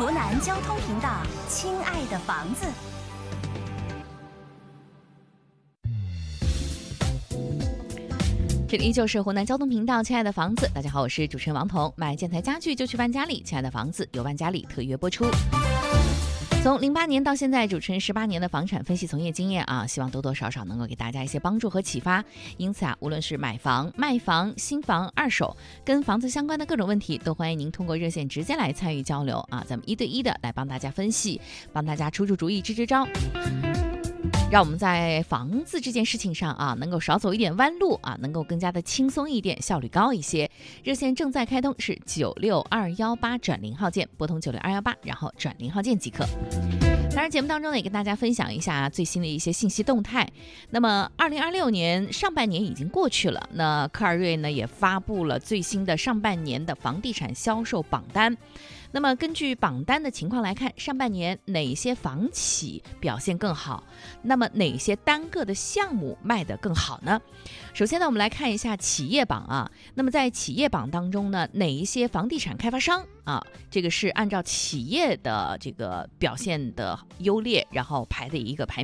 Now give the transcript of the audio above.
湖南交通频道，亲爱的房子。 这里依旧是湖南交通频道，亲爱的房子，大家好，我是主持人王彤。买建材家具就去万家里，亲爱的房子由万家里特约播出。从08年到现在，主持人18年的房产分析从业经验啊，希望多多少少能够给大家一些帮助和启发。因此啊，无论是买房、卖房、新房、二手，跟房子相关的各种问题，都欢迎您通过热线直接来参与交流啊，咱们1对1的来帮大家分析，帮大家出主意、支招。让我们在房子这件事情上啊，能够少走一点弯路啊，能够更加的轻松一点，效率高一些。热线正在开通，是96218+0号键，拨通96218，然后转0号键即可。当然，节目当中呢，也跟大家分享一下最新的一些信息动态。那么，2026年上半年已经过去了，那科尔瑞呢也发布了最新的上半年的房地产销售榜单。那么根据榜单的情况来看，上半年哪些房企表现更好？那么哪些单个的项目卖得更好呢？首先呢，我们来看一下企业榜啊。那么在企业榜当中呢，哪一些房地产开发商啊，这个是按照企业的这个表现的优劣，然后排的一个排名。